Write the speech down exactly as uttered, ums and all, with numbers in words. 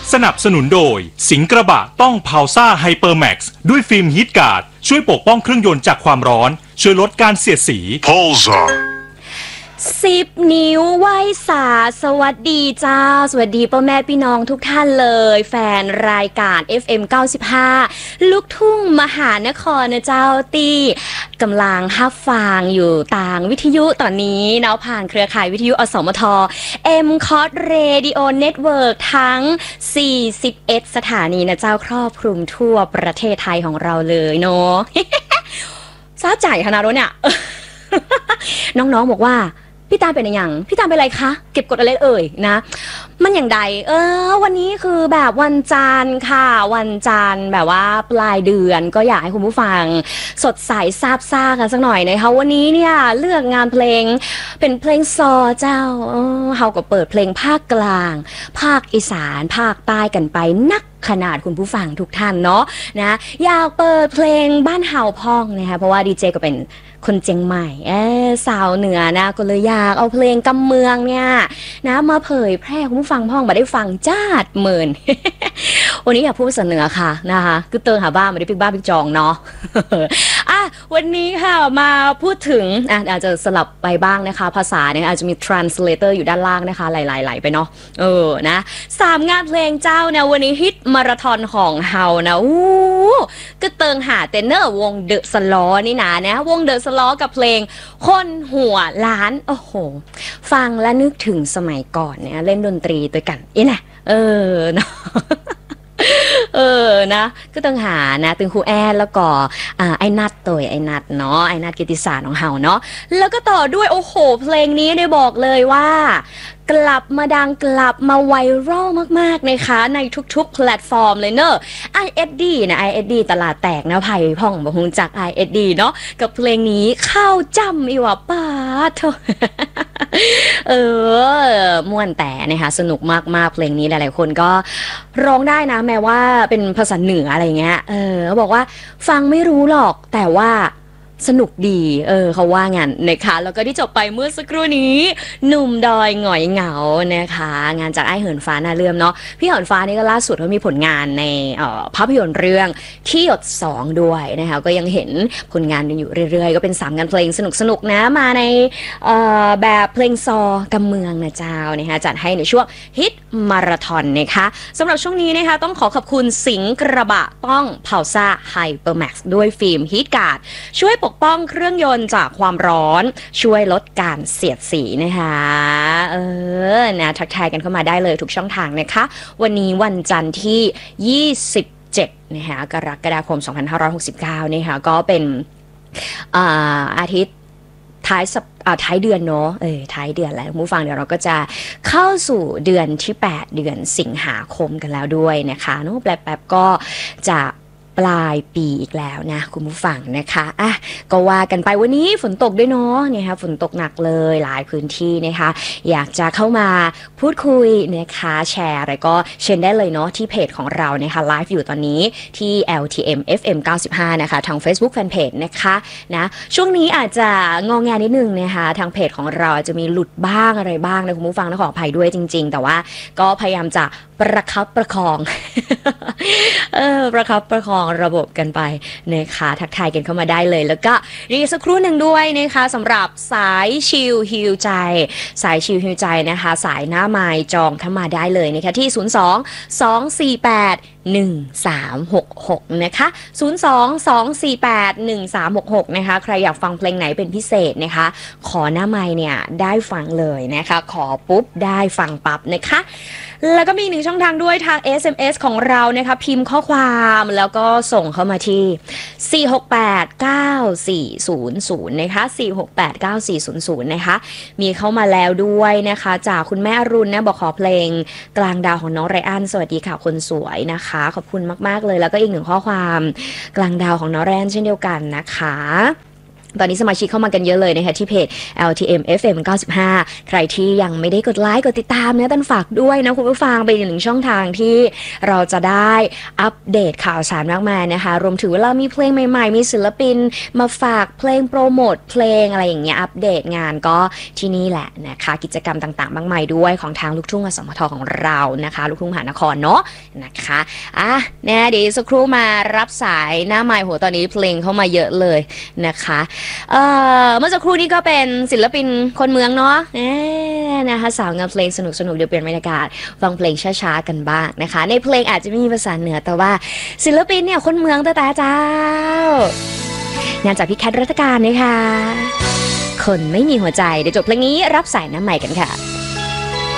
สนับสนุนโดยสิงห์กระบะต้องพาวซ่าไฮเปอร์แม็กซ์ด้วยฟิล์มฮีทการ์ดช่วยปกป้องเครื่องยนต์จากความร้อนช่วยลดการเสียดสี Pulsar สิบนิ้วไหวสาสวัสดีจ้าสวัสดีพ่อแม่พี่น้องทุกท่านเลยแฟนรายการ เอฟ เอ็ม เก้าสิบห้า ลูกทุ่งมหานครนะเจ้าตีกำลังฮับฟังอยู่ต่างวิทยุตอนนี้เนาะผ่านเครือข่ายวิทยุอสมท เอ็ม คอส Radio Network ทั้งสี่สิบเอ็ดสถานีนะเจ้าครอบคลุมทั่วประเทศไทยของเราเลยเนาะ ซาใจขนาดนี้เนี่ย น้องๆบอกว่าพี่ตาเป็นอะไรอย่างพี่ตาเป็นอะไรคะเก็บกดอะไรเอ่ยนะมันอย่างใดเออวันนี้คือแบบวันจันทร์ค่ะวันจันทร์แบบว่าปลายเดือนก็อยากให้คุณผู้ฟังสดใสซาบซ่ากันสักหน่อยนะคะวันนี้เนี่ยเลือกงานเพลงเป็นเพลงซอเจ้าเออเฮาก็เปิดเพลงภาคกลางภาคอีสานภาคใต้กันไปนักขนาดคุณผู้ฟังทุกท่านเนาะนะอยากเปิดเพลงบ้านเฮาพ่องนะคะเพราะว่าดีเจก็เป็นคนเจียงใหม่เออสาวเหนือนะก็เลยอยากเอาเพลงกำเมืองเนี่ยนะมาเผยแพร่คุณผู้ฟังพ่องมาได้ฟังจ้าดหมื่น วันนี้อยากพูดภาษาเหนือค่ะนะคะคือเติงหาบ้านมาได้ปิกบ้านปิกจองเนาะ อ่ะวันนี้ค่ะมาพูดถึงอ่ะอาจจะสลับไปบ้างนะคะภาษาเนี่ยอาจจะมี translator อยู่ด้านล่างนะคะหลายๆๆไปเนาะเออนะสามงานเพลงเจ้าเนี่ยวันนี้ฮิตมาราธอนของเฮานะอู้ก็เติงหาเตนเนอร์วงเดอะสลอนี่นะนะวงเดอะสลอกับเพลงคนหัวล้านโอ้โหฟังแล้วนึกถึงสมัยก่อนเนี่ยเล่นดนตรีด้วยกันอีน่ะเออเนาะ เออนะก็ต้องหานะตึงครูแอนแล้วก็อ่าไอ้นัดตัวไอ้นัดเนาะไอ้นัดกิติศาสตร์ของเฮาเนาะแล้วก็ต่อด้วยโอ้โหเพลงนี้ได้บอกเลยว่ากลับมาดังกลับมาไวรัลมากๆนะคะในทุกๆแพลตฟอร์มเลยเนอะ ไอ เอส ดี นะ ไอ เอส ดี ตลาดแตกนะไผ่พ่องบ่ฮู้จัก ไอ เอส ดี เนาะกับเพลงนี้เข้าจำอีว่าป้าเถอะ เออม่วนแต่นะคะสนุกมากๆเพลงนี้หลายๆคนก็ร้องได้นะแม้ว่าเป็นภาษาเหนืออะไรเงี้ยเออเขาบอกว่าฟังไม่รู้หรอกแต่ว่าสนุกดีเออเขาว่างั้นนะคะแล้วก็ที่จบไปเมื่อสักครู่นี้หนุ่มดอยหงอยเหงานะคะงานจากไอ้เหินฟ้าน่าเลื่อมเนาะพี่เหินฟ้านี่ก็ล่าสุดเขามีผลงานในเอ่อภาพยนตร์เรื่องที่หยดสองด้วยนะคะก็ยังเห็นผลงานอยู่เรื่อยๆก็เป็นสามงานเพลงสนุกๆนะมาในเอ่อแบบเพลงซอกำเมืองนะเจ้านะคะจัดให้ในช่วงฮิตมาราธอนนะคะสำหรับช่วงนี้นะคะต้องขอขอบคุณสิงห์กระบะต้องเผาซ่าไฮเปอร์แม็กซ์ด้วยฟิล์มฮีทการ์ดช่วยปกป้องเครื่องยนต์จากความร้อนช่วยลดการเสียดสีนะคะเออนะทักทายกันเข้ามาได้เลยทุกช่องทางนะคะวันนี้วันจันทร์ที่ยี่สิบเจ็ดนะคะกรกฎาคมสองพันห้าร้อยหกสิบเก้านะคะก็เป็นอ่าอาทิตย์ท้ายสัปอ่าท้ายเดือนเนาะเออท้ายเดือนแล้วผู้ฟังเดี๋ยวเราก็จะเข้าสู่เดือนที่แปดเดือนสิงหาคมกันแล้วด้วยนะคะเนาะแป๊บๆก็จะปลายปีอีกแล้วนะคุณผู้ฟังนะคะอ่ะก็ว่ากันไปวันนี้ฝนตกด้วยเนาะเนี่ยค่ะฝนตกหนักเลยหลายพื้นที่นะคะอยากจะเข้ามาพูดคุยนะคะแชร์อะไรก็เชิญได้เลยเนาะที่เพจของเรานะคะไลฟ์อยู่ตอนนี้ที่ แอล ที เอ็ม เอฟ เอ็ม เก้าสิบห้านะคะทาง Facebook Fanpage นะคะนะช่วงนี้อาจจะงองแงนิดนึงนะคะทางเพจของเราจะมีหลุดบ้างอะไรบ้างนะคุณผู้ฟังนะขออภัยด้วยจริงๆแต่ว่าก็พยายามจะประคับประคอง เออประคับประคองระบบกันไปนะคะทักทายกันเข้ามาได้เลยแล้วก็รีสักครู่หนึ่งด้วยนะคะสำหรับสายชิลฮิวใจสายชิลฮิวใจนะคะสายหน้าไมล์จองเข้ามาได้เลยนะคะที่ศูนย์ สอง สอง สี่ แปด หนึ่ง สาม หก หกนะคะศูนย์ สอง สอง สี่ แปด หนึ่ง สาม หก หกนะคะใครอยากฟังเพลงไหนเป็นพิเศษนะคะขอหน้าไมล์เนี่ยได้ฟังเลยนะคะขอปุ๊บได้ฟังปั๊บนะคะแล้วก็มีหนึ่งช่องทางด้วยทาง เอส เอ็ม เอส ของเรานะคะพิมพ์ข้อความแล้วก็ส่งเข้ามาที่สี่ หก แปด เก้า สี่ ศูนย์ ศูนย์นะคะสี่ หก แปด เก้า สี่ ศูนย์ ศูนย์นะคะมีเข้ามาแล้วด้วยนะคะจากคุณแม่อรุณนะบอกขอเพลงกลางดาวของน้องไรอันสวัสดีค่ะคนสวยนะคะขอบคุณมากๆเลยแล้วก็อีกหนึ่งข้อความกลางดาวของน้องไรอันเช่นเดียวกันนะคะตอนนี้สมาชิกเข้ามากันเยอะเลยนะคะที่เพจ แอล ที เอ็ม เอฟ เอ็ม เก้าสิบห้า ใครที่ยังไม่ได้กดไลค์กดติดตามเนี่ยตันฝากด้วยนะคุณผู้ฟังเป็นอีกหนึ่งช่องทางที่เราจะได้อัปเดตข่าวสารมากมายนะคะรวมถึงเวลามีเพลงใหม่ๆมีศิลปินมาฝากเพลงโปรโมทเพลงอะไรอย่างเงี้ยอัปเดตงานก็ที่นี่แหละนะคะกิจกรรมต่างๆมากมายด้วยของทางลูกทุ่งอสมทของเรานะคะลูกทุ่งมหานครเนาะนะคะอ่ะเนี่ยเดี๋ยวสักครู่มารับสายหน้าไมค์โหตอนนี้เพลงเข้ามาเยอะเลยนะคะเอ่อเมื่อสักครู่นี้ก็เป็นศิลปินคนเมืองเนาะนะคะสาวงามเพลงสนุกสนุกเดี๋ยวเปลี่ยนบรรยากาศฟังเพลงช้าๆกันบ้างนะคะในเพลงอาจจะไม่มีภาษาเหนือแต่ว่าศิลปินเนี่ยคนเมืองแต่แต่เจ้างานจากพี่แคทรัตการนะคะคนไม่มีหัวใจเดี๋ยวจบเพลงนี้รับสายน้ำใหม่กันค่ะ